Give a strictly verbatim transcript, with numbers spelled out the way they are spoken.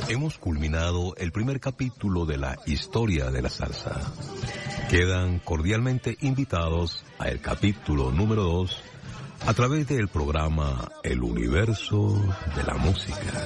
Hemos culminado el primer capítulo de la historia de la salsa. Quedan cordialmente invitados a el capítulo número dos a través del programa El Universo de la Música.